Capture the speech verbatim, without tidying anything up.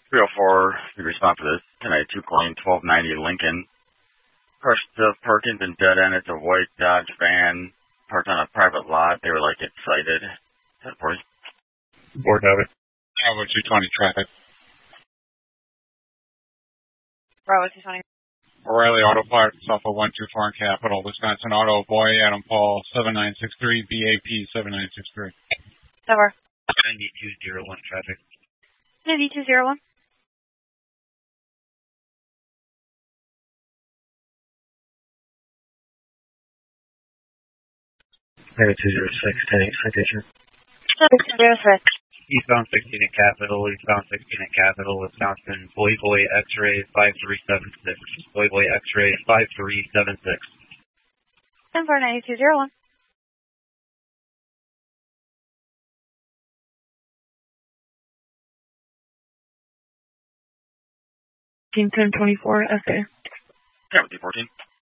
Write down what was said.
three oh four, you respond for this. ten ninety-two calling twelve ninety Lincoln. Crushed the Perkins and dead end. It's a white Dodge van parked on a private lot. They were like excited. ten forty. Board of it. Bravo two twenty traffic. Bravo two twenty. O'Reilly Auto Parts, Alpha one two four in Capital, Wisconsin Auto, Boy, Adam Paul, seven nine six three, B A P seven nine six three. Cover. ninety-two oh one traffic. ninety-two oh one. ninety-two oh six, ten eight citation. ninety-two oh six. Eastbound sixteen at Capital, eastbound sixteen at Capital, Wisconsin, Boy Boy X-ray five three seven six. Boy Boy X-ray five three seven six. ten four ninety-two oh one. ten twenty-four, S A. seventy fourteen.